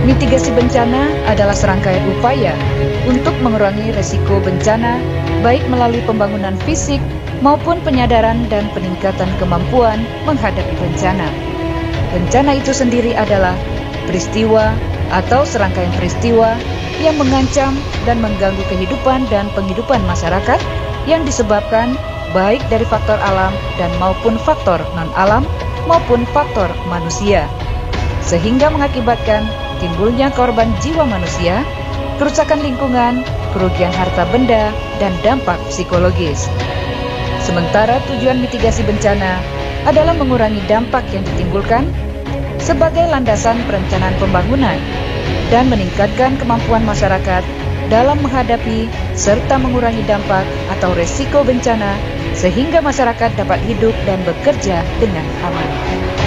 Mitigasi bencana adalah serangkaian upaya untuk mengurangi resiko bencana, baik melalui pembangunan fisik maupun penyadaran dan peningkatan kemampuan menghadapi bencana. Bencana itu sendiri adalah peristiwa atau serangkaian peristiwa yang mengancam dan mengganggu kehidupan dan penghidupan masyarakat yang disebabkan baik dari faktor alam dan maupun faktor non-alam maupun faktor manusia, sehingga mengakibatkan timbulnya korban jiwa manusia, kerusakan lingkungan, kerugian harta benda, dan dampak psikologis. Sementara tujuan mitigasi bencana adalah mengurangi dampak yang ditimbulkan sebagai landasan perencanaan pembangunan dan meningkatkan kemampuan masyarakat dalam menghadapi serta mengurangi dampak atau resiko bencana sehingga masyarakat dapat hidup dan bekerja dengan aman.